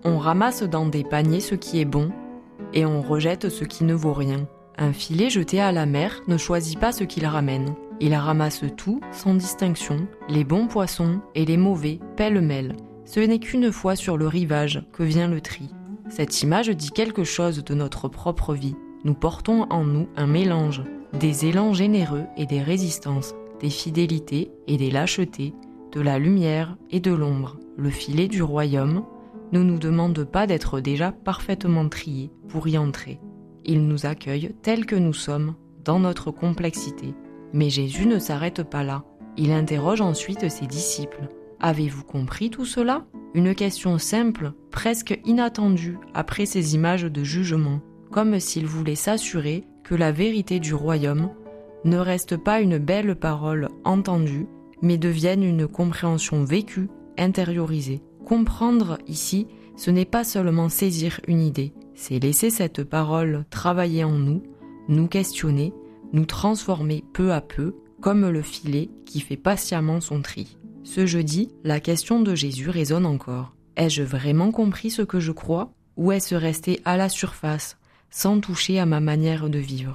On ramasse dans des paniers ce qui est bon et on rejette ce qui ne vaut rien. Un filet jeté à la mer ne choisit pas ce qu'il ramène. Il ramasse tout, sans distinction, les bons poissons et les mauvais, pêle-mêle. Ce n'est qu'une fois sur le rivage que vient le tri. Cette image dit quelque chose de notre propre vie. Nous portons en nous un mélange, des élans généreux et des résistances, des fidélités et des lâchetés, de la lumière et de l'ombre. Le filet du royaume ne nous demande pas d'être déjà parfaitement triés pour y entrer. Il nous accueille tels que nous sommes, dans notre complexité. Mais Jésus ne s'arrête pas là. Il interroge ensuite ses disciples. « Avez-vous compris tout cela ?» Une question simple, presque inattendue après ces images de jugement, comme s'il voulait s'assurer que la vérité du royaume ne reste pas une belle parole entendue, mais devienne une compréhension vécue, intériorisée. Comprendre ici, ce n'est pas seulement saisir une idée, c'est laisser cette parole travailler en nous, nous questionner, nous transformer peu à peu, comme le filet qui fait patiemment son tri. Ce jeudi, la question de Jésus résonne encore. Ai-je vraiment compris ce que je crois, ou est-ce resté à la surface, sans toucher à ma manière de vivre ?